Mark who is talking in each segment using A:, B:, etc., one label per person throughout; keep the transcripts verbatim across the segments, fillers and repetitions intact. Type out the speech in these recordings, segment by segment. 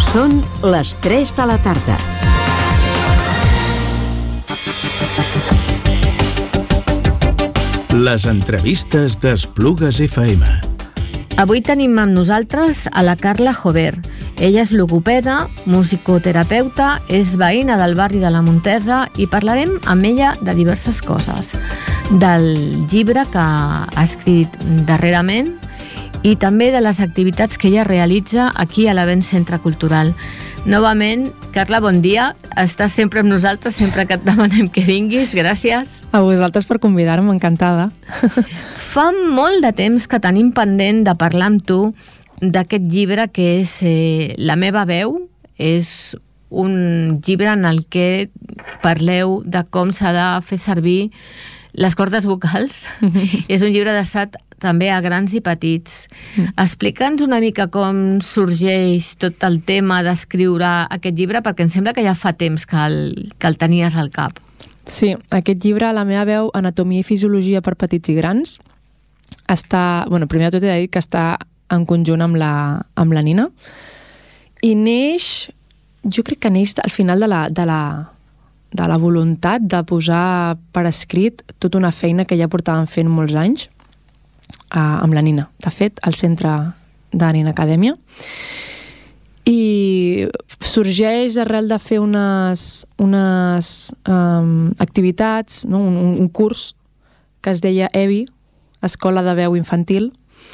A: Són les tres de la tarda.
B: Les entrevistes d'Esplugues F M.
C: Avui tenim amb nosaltres a la Carla Jover. Ella és logopeda, musicoterapeuta, és veïna del barri de la Montesa i parlarem amb ella de diverses coses. Del llibre que ha escrit darrerament i també de les activitats que ella realitza aquí a l'Avent Centre Cultural. Novament, Carla, bon dia. Estàs sempre amb nosaltres, sempre que et demanem que vinguis. Gràcies.
D: A vosaltres per convidar-me, encantada.
C: Fa molt de temps que tenim pendent de parlar amb tu d'aquest llibre que és eh, La meva veu. És un llibre en el que parleu de com s'ha de fer servir les cordes vocals. És un llibre adreçat també a grans i petits. Mm. Explica'ns una mica com sorgeix tot el tema d'escriure aquest llibre, perquè em sembla que ja fa temps que el, que el tenies al cap.
D: Sí, aquest llibre, La meva veu, anatomia i fisiologia per petits i grans, està, bueno, primer de tot he de dir que està en conjunt amb la, amb la Nina, i neix, jo crec que neix al final de la, de la, de la voluntat de posar per escrit tota una feina que ja portàvem fent molts anys, Uh, amb la Nina, de fet, al centre de Nina Acadèmia. I sorgeix arrel de fer unes, unes um, activitats, no? un, un curs que es deia E V I, Escola de Veu Infantil,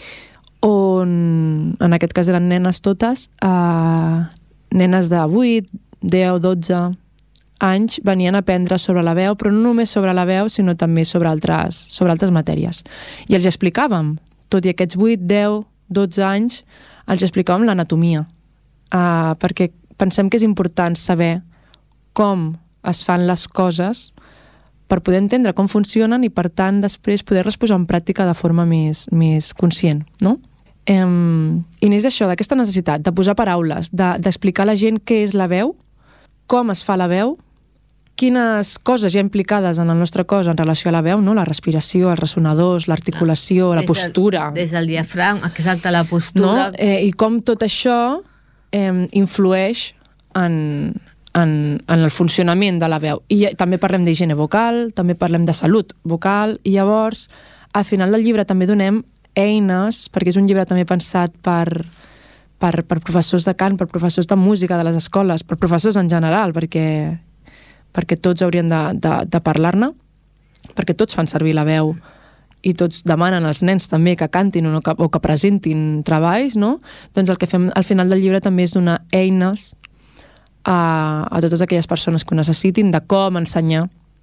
D: on en aquest cas eren nenes totes, uh, nenes de vuit, deu, dotze anys venien a aprendre sobre la veu, però no només sobre la veu, sinó també sobre altres, sobre altres matèries. I els explicàvem, tot i aquests vuit, deu, dotze anys, els explicàvem l'anatomia, uh, perquè pensem que és important saber com es fan les coses per poder entendre com funcionen i, per tant, després poder-les posar en pràctica de forma més, més conscient, no? Um, I n'és això, d'aquesta necessitat de posar paraules, de, d'explicar a la gent què és la veu, com es fa la veu, quines coses hi ha implicades en el nostre cos en relació a la veu, no? La respiració, els ressonadors, l'articulació, ah, la postura.
C: Del, des del diafragma, exacte, la postura.
D: No? Eh, I com tot això eh, influeix en, en, en el funcionament de la veu. I també parlem d'higiene vocal, també parlem de salut vocal, i llavors, al final del llibre també donem eines, perquè és un llibre també pensat per... Per, per professors de cant, per professors de música de les escoles, per professors en general, perquè, perquè tots haurien de, de, de parlar-ne, perquè tots fan servir la veu i tots demanen als nens també que cantin o que, o que presentin treballs, no? Doncs el que fem al final del llibre també és donar eines a, a totes aquelles persones que ho necessitin de com ensenyar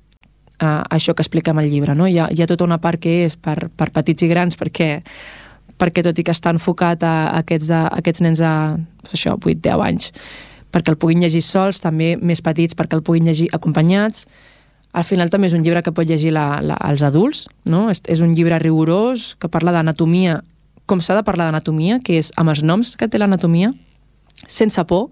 D: a, això que expliquem al llibre, no? Hi ha, hi ha tota una part que és per, per petits i grans, perquè perquè tot i que està enfocat a aquests, a aquests nens de això, vuit deu anys, perquè el puguin llegir sols, també més petits perquè el puguin llegir acompanyats. Al final també és un llibre que pot llegir la, la, els adults, no? És, és un llibre rigorós que parla d'anatomia, com s'ha de parlar d'anatomia, que és amb els noms que té l'anatomia, sense por,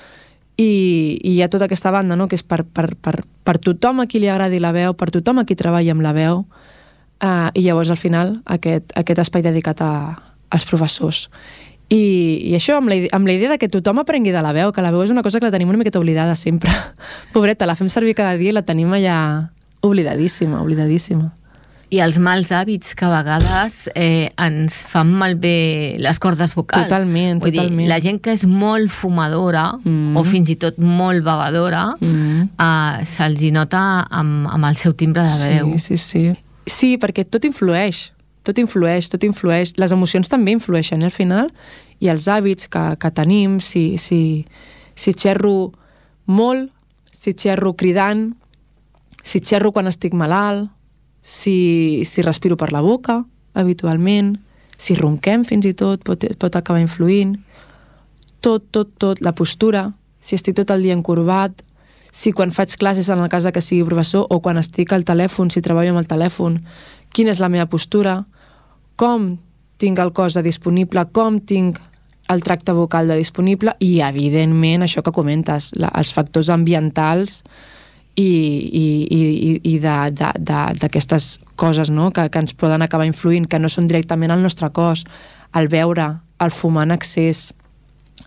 D: i, i hi ha tota aquesta banda, no? Que és per, per, per, per tothom a qui li agradi la veu, per tothom a qui treballa amb la veu. Uh, i llavors al final aquest, aquest espai dedicat a, als professors i, i això amb la, amb la idea de que tothom aprengui de la veu, que la veu és una cosa que la tenim una miqueta oblidada sempre. Pobreta, la fem servir cada dia i la tenim allà oblidadíssima, oblidadíssima.
C: I els mals hàbits que a vegades eh, ens fan malbé les cordes vocals.
D: Totalment,
C: Vull
D: totalment.
C: dir, la gent que és molt fumadora mm. o fins i tot molt bevedora mm. eh, se'ls hi nota amb, amb el seu timbre de veu.
D: Sí, sí, sí. Sí, perquè tot influeix, tot influeix, tot influeix. Les emocions també influeixen, eh, al final, i els hàbits que, que tenim, si, si, si xerro molt, si xerro cridant, si xerro quan estic malalt, si, si respiro per la boca, habitualment, si ronquem fins i tot, pot, pot acabar influint. Tot, tot, tot, la postura, si estic tot el dia encorbat, si quan faig classes en el cas de que sigui professor o quan estic al telèfon, si treballo amb el telèfon, quina és la meva postura, com tinc el cos de disponible, com tinc el tracte vocal de disponible i, evidentment, això que comentes, la, els factors ambientals i, i, i, i d'aquestes coses, no? que, que ens poden acabar influint, que no són directament al nostre cos, el beure, el fumar en excés,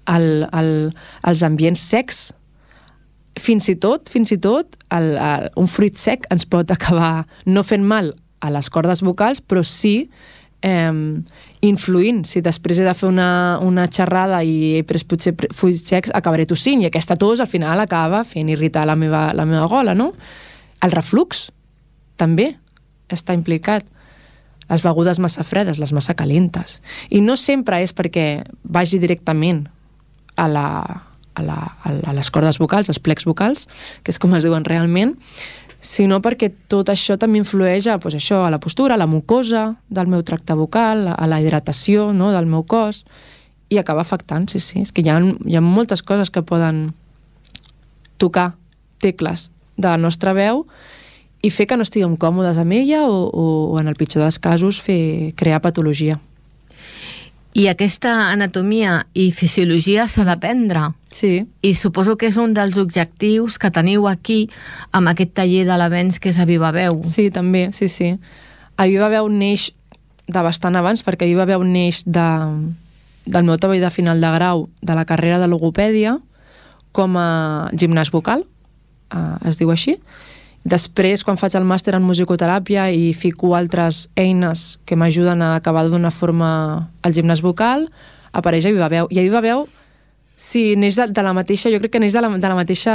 D: el, el, els ambients secs. Fins i tot, fins i tot, el, el, un fruit sec ens pot acabar no fent mal a les cordes vocals, però sí eh, influint. Si després he de fer una, una xerrada i he pres potser fruits secs, acabaré tossint, i aquesta tos al final acaba fent irritar la meva, la meva gola, no? El reflux també està implicat. Les begudes massa fredes, les massa calentes. I no sempre és perquè vagi directament a, la, a, la, a les cordes vocals, als plecs vocals, que és com es diuen realment, sinó perquè tot això també influeix a, doncs això, a la postura, a la mucosa del meu tracte vocal, a la hidratació, no?, del meu cos, i acaba afectant, sí, sí. És que hi ha, hi ha moltes coses que poden tocar tecles de la nostra veu i fer que no estiguem còmodes amb ella o, o, o en el pitjor dels casos, fer, crear patologia.
C: I aquesta anatomia i fisiologia s'ha d'aprendre.
D: Sí.
C: I suposo que és un dels objectius que teniu aquí amb aquest taller de l'avenç que és a Viva Veu.
D: Sí, també, sí, sí. A Viva Veu neix de bastant abans, perquè a Viva Veu neix de, del meu treball de final de grau de la carrera de logopèdia com a gimnàs vocal, eh, es diu així. Després, quan faig el màster en musicoteràpia i fico altres eines que m'ajuden a acabar d'una forma el gimnàs vocal, apareix a Viva Veu. I a Viva Veu, sí, neix de, de la mateixa, jo crec que neix de la, de la mateixa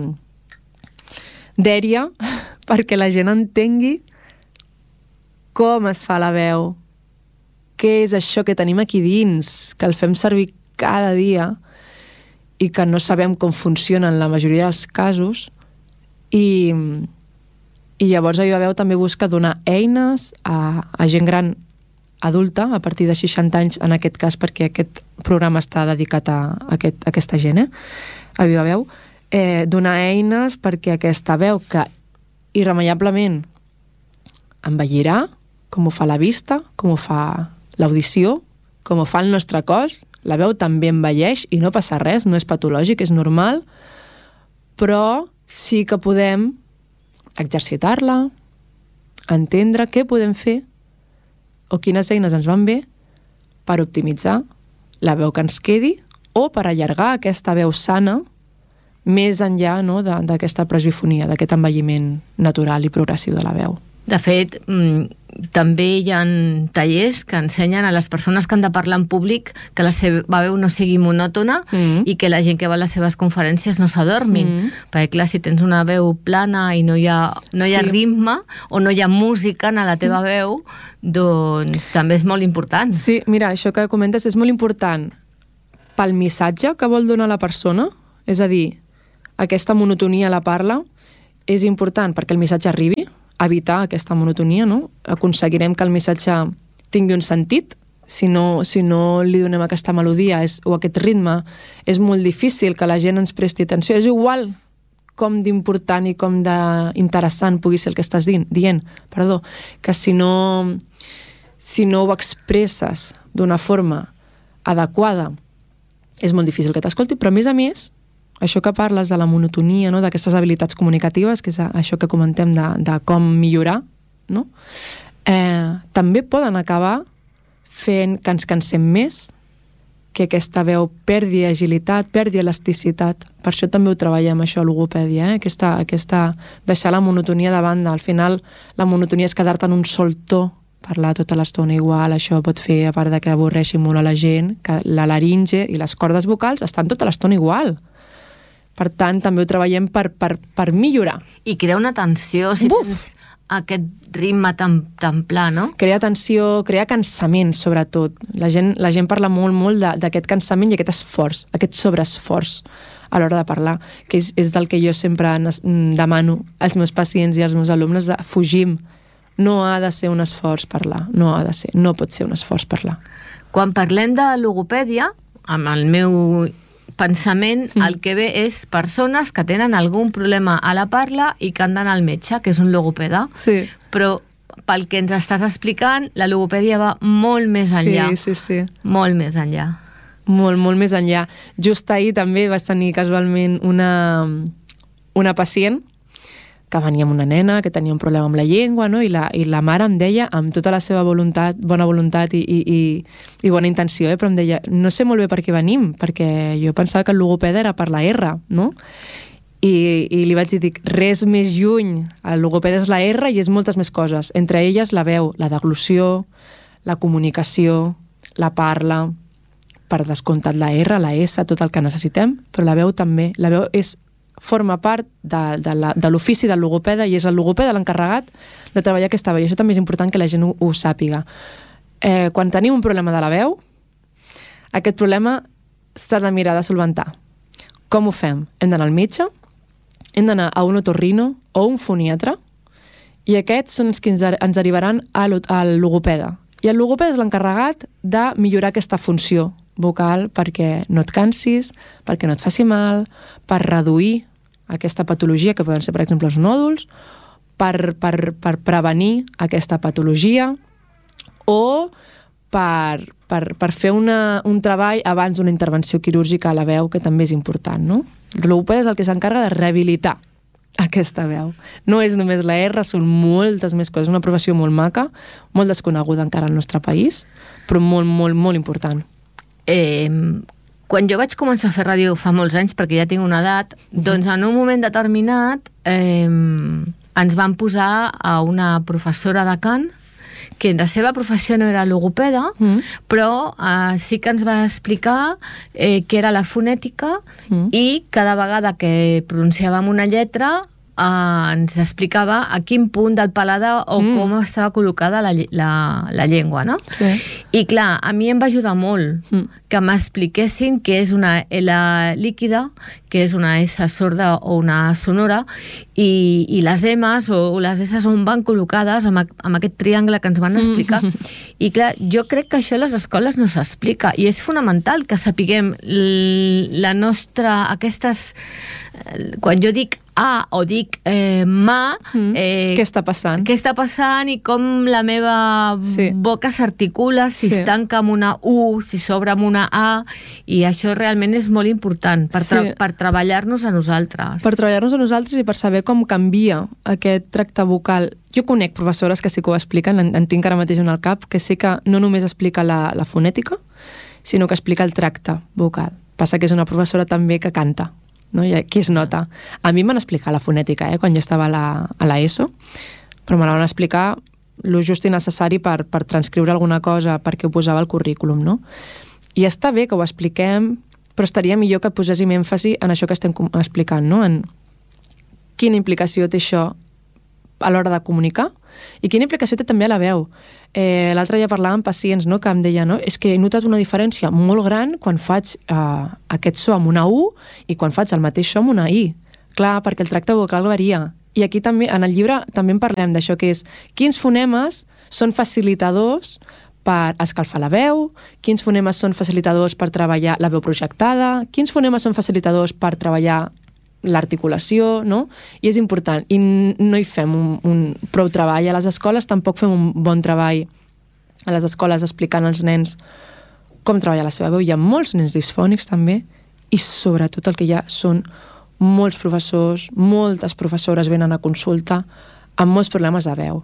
D: dèria, perquè la gent entengui com es fa la veu, què és això que tenim aquí dins, que el fem servir cada dia i que no sabem com funciona en la majoria dels casos. I, i llavors a Viva Veu també busca donar eines a, a gent gran adulta, a partir de seixanta anys en aquest cas, perquè aquest programa està dedicat a, a, aquest, a aquesta gent, eh? A Viva Veu, eh, donar eines perquè aquesta veu que irremeiablement envellirà, com ho fa la vista, com ho fa l'audició, com ho fa el nostre cos, la veu també envelleix i no passa res, no és patològic, és normal, però sí que podem exercitar-la, entendre què podem fer o quines eines ens van bé per optimitzar la veu que ens quedi o per allargar aquesta veu sana més enllà, no, d'aquesta presbifonia, d'aquest envelliment natural i progressiu de la veu.
C: De fet, també hi ha tallers que ensenyen a les persones que han de parlar en públic que la seva veu no sigui monòtona mm. i que la gent que va a les seves conferències no s'adormin. Mm. Perquè, clar, si tens una veu plana i no hi ha, no hi ha sí. ritme o no hi ha música en la teva veu, doncs també és molt important.
D: Sí, mira, això que comentes és molt important pel missatge que vol donar la persona, és a dir, aquesta monotonia a la parla és important perquè el missatge arribi, evitar aquesta monotonia, no? Aconseguirem que el missatge tingui un sentit. Si no, si no li donem aquesta melodia és, o aquest ritme, és molt difícil que la gent ens presti atenció. És igual com d'important i com d'interessant pugui ser el que estàs dient, dient perdó, que si no, si no ho expresses d'una forma adequada, és molt difícil que t'escolti, però a més a més, això que parles de la monotonia, no? D'aquestes habilitats comunicatives, que és això que comentem de, de com millorar, no? eh, també poden acabar fent que ens cansem més, que aquesta veu perdi agilitat, perdi elasticitat. Per això també ho treballem, això, a logopèdia, eh? aquesta, aquesta, deixar la monotonia de banda. Al final, la monotonia és quedar-te en un sol to, parlar tota l'estona igual. Això pot fer, a part de que avorreixi molt a la gent, que la laringe i les cordes vocals estan tota l'estona igual. Per tant, també ho treballem per, per, per millorar.
C: I crea una tensió, si Buf! tens aquest ritme tan, tan pla, no?
D: Crea tensió, crea cansament, sobretot. La gent, la gent parla molt, molt d'aquest cansament i aquest esforç, aquest sobreesforç a l'hora de parlar, que és, és del que jo sempre demano als meus pacients i als meus alumnes, de fugim. No ha de ser un esforç parlar, no ha de ser, no pot ser un esforç parlar.
C: Quan parlem de logopèdia, amb el meu pensament, mm. el que ve és persones que tenen algun problema a la parla i que han d'anar al metge, que és un logopeda.
D: Sí.
C: Però pel que ens estàs explicant, la logopèdia va molt més enllà.
D: Sí, sí, sí.
C: Molt més enllà.
D: Molt, molt més enllà. Just ahir també vaig tenir casualment una, una pacient que venia amb una nena que tenia un problema amb la llengua, no? I, la, i la mare em deia, amb tota la seva voluntat, bona voluntat i, i, i, i bona intenció, eh? Però em deia, no sé molt bé per què venim, perquè jo pensava que el logopeda era per la R, no? I, i li vaig dir, dic, res més lluny, el logopeda és la R i és moltes més coses, entre elles la veu, la deglució, la comunicació, la parla, per descomptat la R, la S, tot el que necessitem, però la veu també, la veu és forma part de, de, la, de l'ofici del logopeda i és el logopeda l'encarregat de treballar aquesta veu. I això també és important que la gent ho, ho sàpiga. Eh, quan tenim un problema de la veu, aquest problema s'ha de mirar de solventar. Com ho fem? Hem d'anar al metge, hem d'anar a un otorrino o un foniatre i aquests són els que ens, ens arribaran al logopeda. I el logopeda és l'encarregat de millorar aquesta funció vocal perquè no et cansis, perquè no et faci mal, per reduir aquesta patologia, que poden ser, per exemple, els nòduls, per, per, per prevenir aquesta patologia o per, per, per fer una, un treball abans d'una intervenció quirúrgica a la veu, que també és important, no? El logopeda és el que s'encarga de rehabilitar aquesta veu. No és només la R, són moltes més coses. És una professió molt maca, molt desconeguda encara al nostre país, però molt, molt, molt important.
C: Eh, quan jo vaig començar a fer ràdio fa molts anys, perquè ja tinc una edat, doncs en un moment determinat eh, ens van posar a una professora de cant que la seva professió no era logopeda, mm. però eh, sí que ens va explicar eh, què era la fonètica mm. i cada vegada que pronunciàvem una lletra eh, ens explicava a quin punt del paladar o mm. com estava col·locada la, la, la llengua, no?
D: Sí.
C: I clar, a mi em va ajudar molt mm. que m'expliquessin què és una L líquida, què és una S sorda o una sonora, i, i les M's o les S's on van col·locades amb, amb aquest triangle que ens van explicar. Mm. I clar, jo crec que això a les escoles no s'explica, i és fonamental que sapiguem la nostra, aquestes, quan jo dic A o dic eh, ma,
D: mm.
C: eh,
D: què està passant?
C: Què està passant i com la meva sí. boca s'articula, si sí. es tanca amb una U, si s'obre amb una A, i això realment és molt important per, tra sí. per treballar-nos a nosaltres.
D: Per treballar-nos a nosaltres i per saber com canvia aquest tracte vocal. Jo conec professores que sí que ho expliquen, en, en tinc ara mateix en el cap, que sí que no només explica la, la fonètica, sinó que explica el tracte vocal. Passa que és una professora també que canta, no? I aquí es nota. A mi m'han explicat la fonètica, eh, quan jo estava a la, a la ESO, però me la van explicar lo just i necessari per, per transcriure alguna cosa perquè ho posava al currículum, no? I està bé que ho expliquem, però estaria millor que poséssim èmfasi en això que estem explicant, no? En quina implicació té això a l'hora de comunicar i quina implicació té també a la veu. Eh, L'altre dia parlava amb pacients, no?, que em deia, no?, és que he notat una diferència molt gran quan faig eh, aquest so amb una U i quan faig el mateix so amb una I. Clar, perquè el tracte vocal varia. I aquí també, en el llibre, també en parlem d'això, que és quins fonemes són facilitadors per escalfar la veu, quins fonemes són facilitadors per treballar la veu projectada, quins fonemes són facilitadors per treballar l'articulació, no? I és important. I no hi fem un, un prou treball. A les escoles tampoc fem un bon treball a les escoles explicant als nens com treballar la seva veu. Hi ha molts nens disfònics també, i sobretot el que hi ha són molts professors, moltes professores venen a consulta amb molts problemes de veu.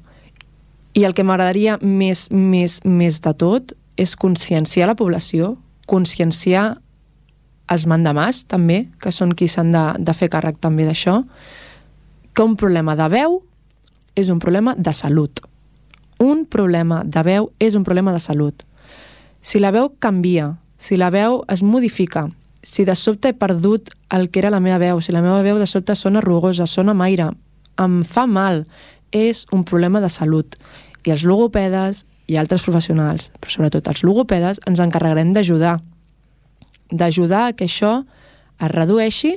D: I el que m'agradaria més, més, més de tot és conscienciar la població, conscienciar els mandamàs també, que són qui s'han de, de fer càrrec també d'això, que un problema de veu és un problema de salut. Un problema de veu és un problema de salut. Si la veu canvia, si la veu es modifica, si de sobte he perdut el que era la meva veu, si la meva veu de sobte sona rugosa, sona amb aire, em fa mal, és un problema de salut. I els logopedes i altres professionals, però sobretot els logopedes, ens encarregarem d'ajudar d'ajudar a que això es redueixi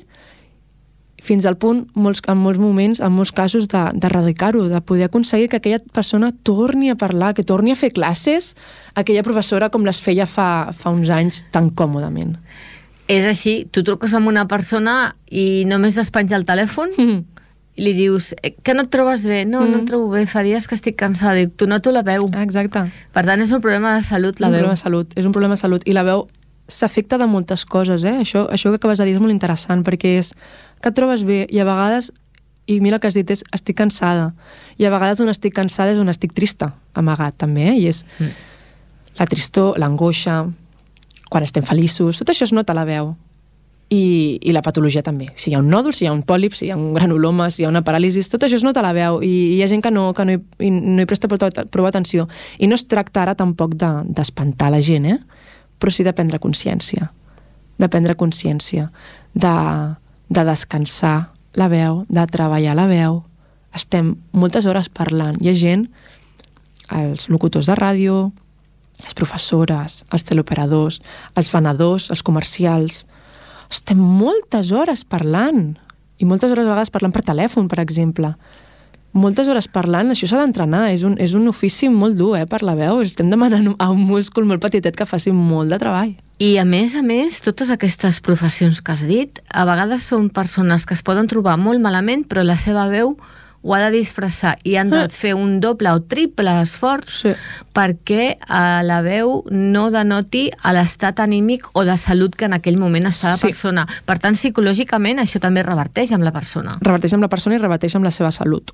D: fins al punt, molts, en molts moments, en molts casos, d'erradicar-ho, de, de poder aconseguir que aquella persona torni a parlar, que torni a fer classes, aquella professora com les feia fa, fa uns anys tan còmodament.
C: És així, tu truques amb una persona i només despenja el telèfon mm. i li dius, que no et trobes bé? No, mm. no em trobo bé, fa dies que estic cansada. Dic, tu noto la veu.
D: Exacte.
C: Per tant, és un problema de salut, la
D: un
C: veu.
D: Problema de salut. És un problema de salut. I la veu s'afecta de moltes coses, eh? Això, això que acabes de dir és molt interessant, perquè és que et trobes bé i a vegades i mira el que has dit és estic cansada. I a vegades on estic cansada és on estic trista, amagat també, eh? I és mm. la tristor, l'angoixa, quan estem feliços, tot això es nota a la veu. I, i la patologia també. Si hi ha un nòdul, si hi ha un pòlip, si hi ha un granuloma, si hi ha una paràlisi, tot això es nota a la veu i, i hi ha gent que no, que no, hi, no hi presta prou, prou atenció. I no es tracta ara tampoc de, d'espantar la gent, eh? Però sí de prendre consciència. De prendre consciència. De, de descansar la veu, de treballar la veu. Estem moltes hores parlant. Hi ha gent, els locutors de ràdio, les professores, els teleoperadors, els venedors, els comercials. Estem moltes hores parlant. I moltes hores a vegades parlant per telèfon, per exemple. Moltes hores parlant, això s'ha d'entrenar. És un, és un ofici molt dur, eh, per la veu. Estem demanant a un múscul molt petitet que faci molt de treball.
C: I a més a més, totes aquestes professions que has dit, a vegades són persones que es poden trobar molt malament, però la seva veu ho ha de disfressar i han de fer un doble o triple esforç sí. perquè a la veu no denoti a l'estat anímic o de salut que en aquell moment està la sí. persona. Per tant, psicològicament, això també reverteix amb la persona.
D: Reverteix amb la persona i reverteix amb la seva salut.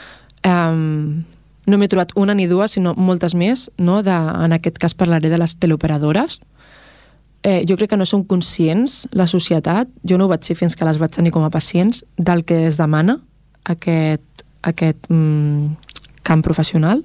D: Um, no m'he trobat una ni dues, sinó moltes més, no? De, en aquest cas parlaré de les teleoperadores. Eh, jo crec que no són conscients, la societat, jo no ho vaig ser fins que les vaig tenir com a pacients, del que es demana aquest aquest mm, camp professional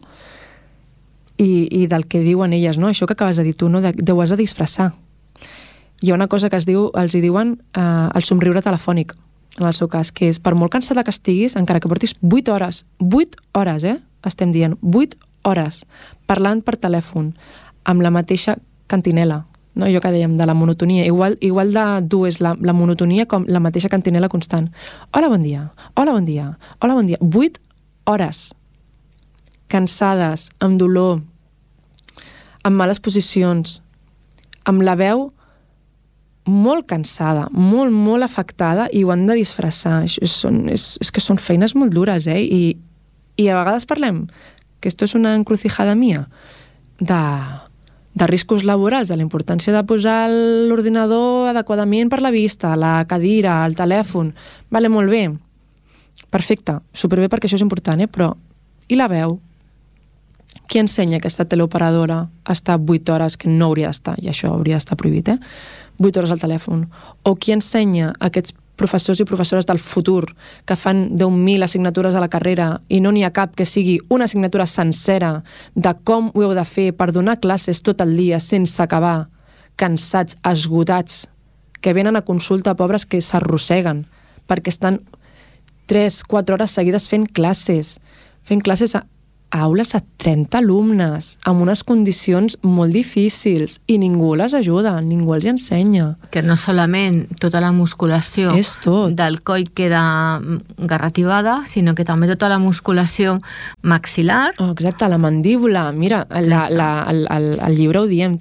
D: i, i del que diuen elles, no? Això que acabes de dir tu, no? De, de ho has de disfressar. Hi ha una cosa que es diu, els hi diuen eh, el somriure telefònic, en el seu cas, que és per molt cansada que estiguis, encara que portis vuit hores, vuit hores, eh? Estem dient, vuit hores, parlant per telèfon, amb la mateixa cantinela, no? Allò que dèiem de la monotonia, igual, igual de dur és la, la monotonia com la mateixa cantinela constant. Hola, bon dia, hola, bon dia, hola, bon dia. Vuit hores cansades, amb dolor, amb males posicions, amb la veu molt cansada, molt, molt afectada, i ho han de disfressar. És, són, és, és que són feines molt dures, eh? I, i a vegades parlem que esto és una encrucijada mia de... de riscos laborals, de la importància de posar l'ordinador adequadament per la vista, la cadira, el telèfon. Vale, molt bé. Perfecte. Superbé perquè això és important, eh? Però i la veu? Qui ensenya aquesta teleoperadora a estar vuit hores, que no hauria d'estar, i això hauria d'estar prohibit, eh? vuit hores al telèfon? O qui ensenya aquests professors i professores del futur que fan deu mil assignatures a la carrera i no n'hi ha cap que sigui una assignatura sencera de com ho heu de fer per donar classes tot el dia sense acabar, cansats, esgotats, que venen a consulta pobres que s'arrosseguen perquè estan tres quatre hores seguides fent classes, fent classes a a aules a trenta alumnes, amb unes condicions molt difícils, i ningú les ajuda, ningú els ensenya.
C: Que no solament tota la musculació
D: és tot.
C: Del coll queda garrativada, sinó que també tota la musculació maxil·lar.
D: Oh, exacte, la mandíbula. Mira, la, la, el, el, el llibre ho diem.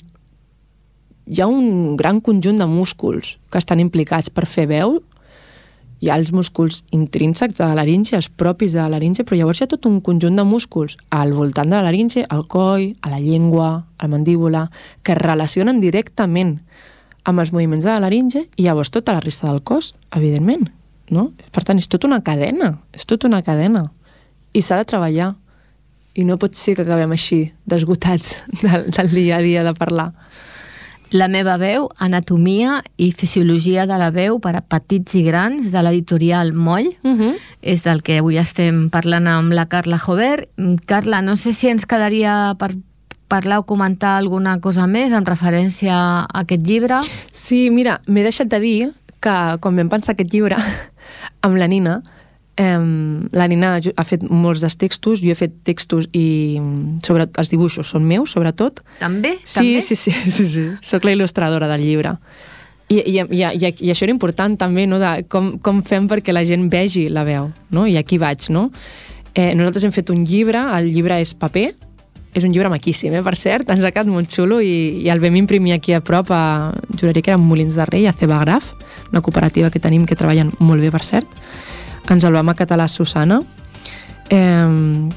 D: Hi ha un gran conjunt de músculs que estan implicats per fer veu. Hi ha els músculs intrínsecs de la laringe, els propis de la laringe, però llavors hi ha tot un conjunt de músculs al voltant de la laringe, al coll, a la llengua, a la mandíbula, que es relacionen directament amb els moviments de la laringe i llavors tota la resta del cos, evidentment, no? Per tant, és tota una cadena, és tota una cadena. I s'ha de treballar. I no pot ser que acabem així, desgotats del, del dia a dia de parlar.
C: La meva veu, anatomia i fisiologia de la veu per a petits i grans, de l'editorial Moll. Uh-huh. És del que avui estem parlant amb la Carla Jover. Carla, no sé si ens quedaria per parlar o comentar alguna cosa més en referència a aquest llibre.
D: Sí, mira, m'he deixat de dir que quan vam pensar aquest llibre amb la Nina, Um, la Nina ha fet molts dels textos, jo he fet textos i sobre els dibuixos són meus, sobretot.
C: També?
D: Sí,
C: també?
D: sí, sí, sí, sí. Soc la il·lustradora del llibre. I, i, i, i, i això era important també, no? De com, com fem perquè la gent vegi la veu, no? I aquí vaig, no? Eh, nosaltres hem fet un llibre, el llibre és paper, és un llibre maquíssim, eh, per cert, ens ha quedat molt xulo i, i el vam imprimir aquí a prop, a, juraria que era Molins de Rei, a Cebagraf, una cooperativa que tenim que treballen molt bé, per cert. Ens el vam acatar la Susana. Eh,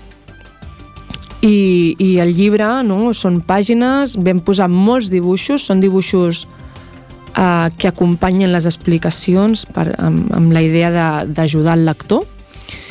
D: i, I el llibre, no, són pàgines, vam posar molts dibuixos, són dibuixos eh, que acompanyen les explicacions per, amb, amb la idea d'ajudar el lector.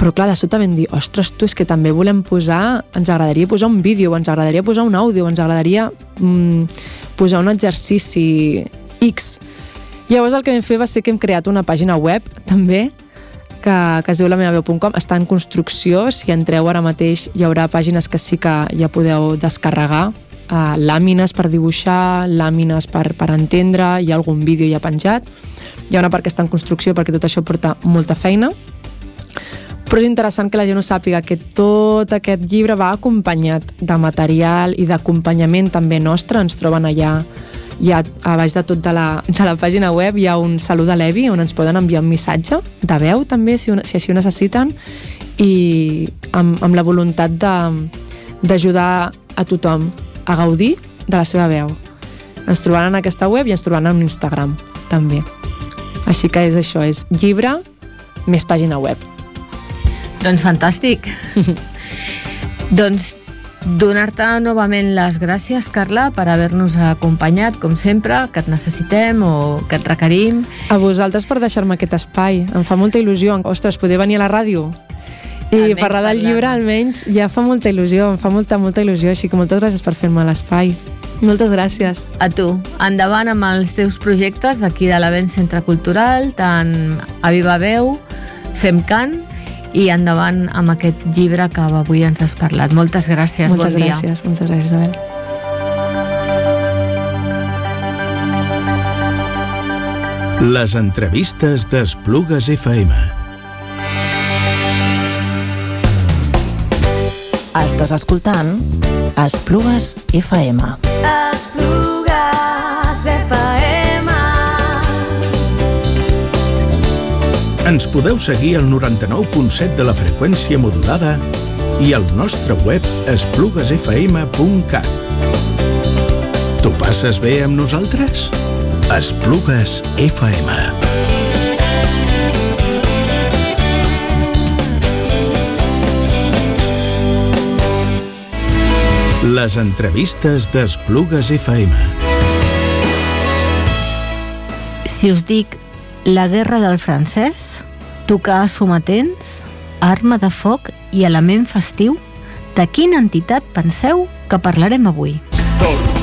D: Però clar, de sobte vam dir, ostres, tu, és que també volem posar, ens agradaria posar un vídeo, ens agradaria posar un àudio, ens agradaria mm, posar un exercici X. Llavors el que vam fer va ser que hem creat una pàgina web, també, que, que es diu la meva veu punt com, està en construcció, si entreu ara mateix hi haurà pàgines que sí que ja podeu descarregar, uh, làmines per dibuixar, làmines per, per entendre, hi ha algun vídeo ja penjat, hi ha una part que està en construcció perquè tot això porta molta feina, però és interessant que la gent ho sàpiga, que tot aquest llibre va acompanyat de material i d'acompanyament també nostre. Ens troben allà, ja a baix de tot de la, de la pàgina web hi ha un salut a l'Evi on ens poden enviar un missatge de veu també, si, si així ho necessiten, i amb, amb la voluntat de, d'ajudar a tothom a gaudir de la seva veu. Ens trobaran en aquesta web i ens trobaran en Instagram també. Així que és això, és llibre més pàgina web.
C: Doncs fantàstic. Doncs donar-te novament les gràcies, Carla, per haver-nos acompanyat, com sempre, que et necessitem o que et requerim.
D: A vosaltres per deixar-me aquest espai. Em fa molta il·lusió. Ostres, poder venir a la ràdio i almenys parlar del parlar. Llibre, almenys, ja fa molta il·lusió. Em fa molta, molta il·lusió. Així que moltes gràcies per fer-me l'espai. Moltes gràcies.
C: A tu. Endavant amb els teus projectes d'aquí de l'Avenç Centre Cultural, tant a Viva Veu, Fem Cant, i endavant amb aquest llibre que avui ens has parlat. Moltes gràcies,
D: moltes
C: bon dia.
D: Gràcies, moltes gràcies, Isabel.
B: Les entrevistes d'Esplugues F M.
A: Estàs escoltant Esplugues F M.
E: Esplugues F M.
B: Ens podeu seguir al noranta-nou punt set de la freqüència modulada i al nostre web esplugues f m punt cat. T'ho passes bé amb nosaltres? Esplugues F M. Les entrevistes d'Esplugues F M.
C: Si us dic La guerra del francès, tocar sometents, arma de foc i element festiu, de quina entitat penseu que parlarem avui?